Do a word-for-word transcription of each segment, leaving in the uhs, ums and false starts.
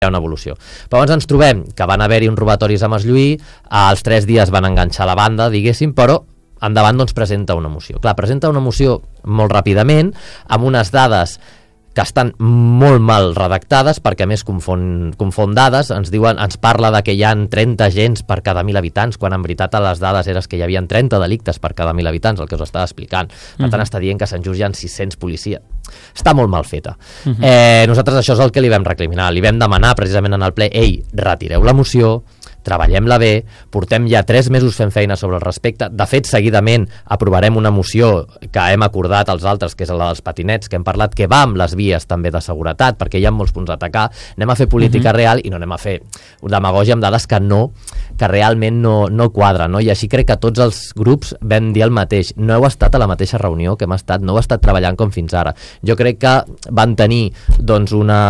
hi ha una evolució. Però abans ens trobem que van haver-hi uns robatoris a Masllui, als tres dies van enganxar la banda, diguéssim, però endavant doncs presenta una moció. Clar, presenta una moció molt ràpidament, amb unes dades que estan molt mal redactades, perquè a més confon, confon dades, ens diuen, ens parla de que hi ha trenta agents per cada mil habitants, quan en veritat a les dades era que hi havia trenta delictes per cada mil habitants, el que us estava explicant. Per tant, uh-huh. està dient que a Sant Just hi ha sis-cents policies. Està molt mal feta. Uh-huh. Eh, nosaltres això és el que li vam recriminar. Li vam demanar precisament en el ple, ei, retireu la moció, treballem-la bé, portem ja tres mesos fent feina sobre el respecte. De fet, seguidament aprovarem una moció que hem acordat als altres, que és la dels patinets, que hem parlat, que va amb les vies també de seguretat, perquè hi ha molts punts a atacar. Anem a fer política uh-huh. real i no anem a fer demagògia amb dades que no, que realment no, no quadren, no? I així crec que tots els grups vam dir el mateix. No heu estat a la mateixa reunió que hem estat, no heu estat treballant com fins ara. Jo crec que van tenir doncs una...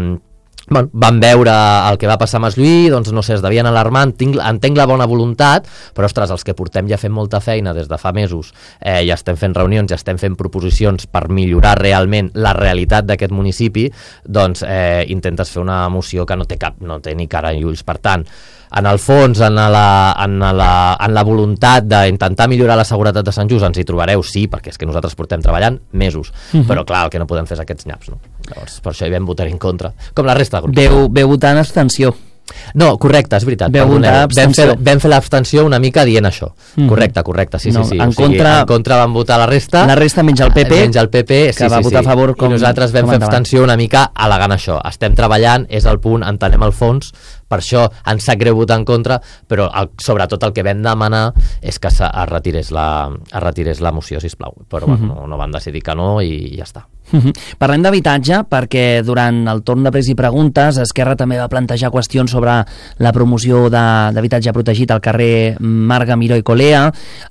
Bueno, van veure el que va passar a Masllui, doncs no sé, es devien alarmar, entenc, entenc la bona voluntat, però ostres, els que portem ja fent molta feina des de fa mesos, eh, ja estem fent reunions, ja estem fent proposicions per millorar realment la realitat d'aquest municipi, doncs eh, intentes fer una moció que no té cap, no té ni cara ni ulls. Per tant, en el fons, en la, en la, en la voluntat d'intentar millorar la seguretat de Sant Just, ens hi trobareu, sí, perquè és que nosaltres portem treballant mesos, uh-huh. però clar, el que no podem fer és aquests nyaps, no? Llavors, per això hi vam votar en contra, com la resta de grups. Veu, veu votar en abstenció. No, correcte, és veritat. Veu votar vam, fer, vam fer l'abstenció una mica dient això. Mm-hmm. Correcte, correcte, sí, no, sí, sí. En, o sigui, contra, en contra van votar la resta. La resta menys el P P. Menys el P P, sí, que va sí, votar sí. a favor com... I nosaltres vam fer abstenció una mica al·legant això. Estem treballant, és el punt, entenem el fons, per això ens sap greu votar en contra, però el, sobretot el que vam demanar és que es retirés la, es retirés la moció, sisplau. Però mm-hmm. bueno, no, no van decidir que no i ja està. Uh-huh. Parlem d'habitatge perquè durant el torn de pres i preguntes Esquerra també va plantejar qüestions sobre la promoció d'habitatge protegit al carrer Marga, Miró i Colea.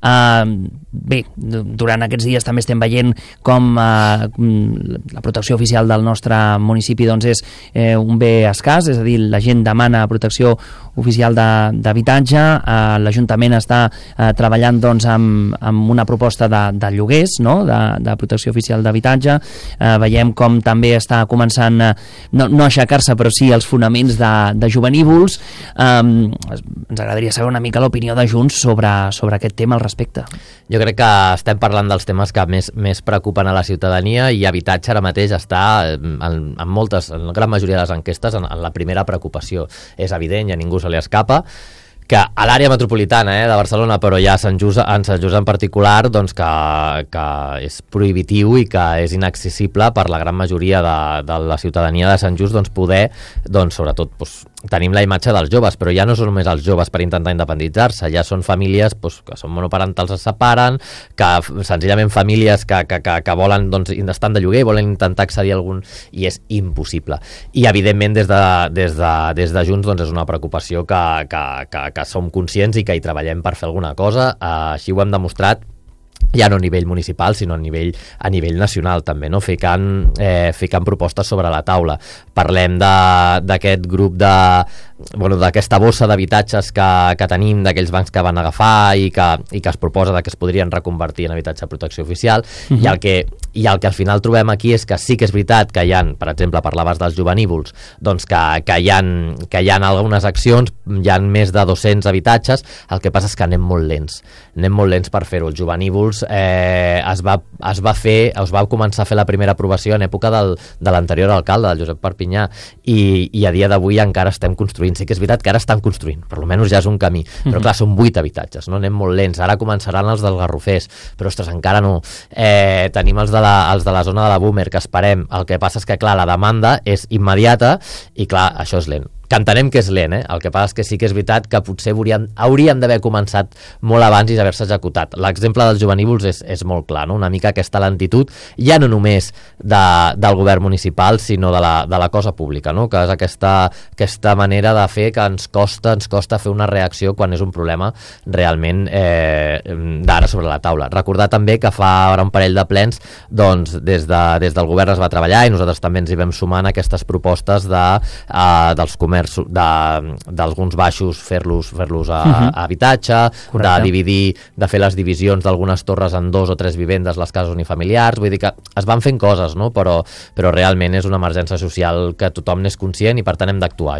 Uh, bé, durant aquests dies també estem veient com uh, la protecció oficial del nostre municipi doncs és eh, un bé escàs, és a dir, la gent demana protecció oficial d'habitatge. Uh, l'Ajuntament està uh, treballant doncs amb, amb una proposta de, de lloguers, no? de, de protecció oficial d'habitatge. Uh, veiem com també està començant uh, no, no aixecar-se però sí els fonaments de, de juvenívols. Um, ens agradaria saber una mica l'opinió de Junts sobre, sobre aquest tema al respecte. Jo crec que estem parlant dels temes que més, més preocupen a la ciutadania i habitatge ara mateix està en, en moltes, en la gran majoria de les enquestes en, en la primera preocupació. És evident i a ningú se li escapa que a l'àrea metropolitana eh, de Barcelona, però ja a Sant Just, en Sant Just en particular, doncs que, que és prohibitiu i que és inaccessible per la gran majoria de, de la ciutadania de Sant Just, doncs poder, doncs sobretot, doncs, tenim la imatge dels joves, però ja no són només els joves per intentar independitzar-se, ja són famílies doncs, que són monoparentals, es separen, que senzillament famílies que, que, que, que volen, doncs, estan de lloguer, volen intentar accedir a algun, i és impossible. I evidentment des de, des de, des de Junts doncs, és una preocupació que, que, que, que som conscients i que hi treballem per fer alguna cosa. Uh, així ho hem demostrat ja no a nivell municipal, sinó a nivell, a nivell nacional també, no? Ficant, eh, ficant propostes sobre la taula. Parlem d'aquest grup de bueno, d'aquesta bossa d'habitatges que, que tenim, d'aquells bancs que van agafar i que, i que es proposa de que es podrien reconvertir en habitatge de protecció oficial. Uh-huh. i, el que, i el que al final trobem aquí és que sí que és veritat que hi ha, per exemple, parlaves dels juvenívols, doncs que, que, hi ha, que hi ha algunes accions, hi ha més de dos-cents habitatges, el que passa és que anem molt lents, anem molt lents per fer-ho. Els juvenívols eh, es, va, es va fer, es va començar a fer la primera aprovació en època del, de l'anterior alcalde, del Josep Perpinyà, i, i a dia d'avui encara estem construint. Sí que és veritat que ara estan construint, per almenys ja és un camí, però clar, són vuit habitatges, no? Anem molt lents, ara començaran els dels Garrofers, però ostres, encara no. Eh, tenim els de, la, els de la zona de la Boomer, que esperem, el que passa és que clar, la demanda és immediata i clar, això és lent. Que entenem que és lent, eh? El que passa és que sí que és veritat que potser hauríem, hauríem d'haver començat molt abans i d'haver-se executat. L'exemple dels juvenívols és, és molt clar, no? Una mica aquesta lentitud, ja no només de, del govern municipal, sinó de la, de la cosa pública, no? Que és aquesta, aquesta manera de fer que ens costa, ens costa fer una reacció quan és un problema realment eh, d'ara sobre la taula. Recordar també que fa ara un parell de plens, doncs des, de, des del govern es va treballar i nosaltres també ens hi vam sumar en aquestes propostes de, eh, dels comerços comerç, d'alguns baixos fer-los fer-los a, uh-huh. a habitatge, Correcte. de dividir, de fer les divisions d'algunes torres en dos o tres vivendes, les cases unifamiliars, vull dir que es van fent coses, no? però, però realment és una emergència social que tothom n'és conscient i per tant hem d'actuar.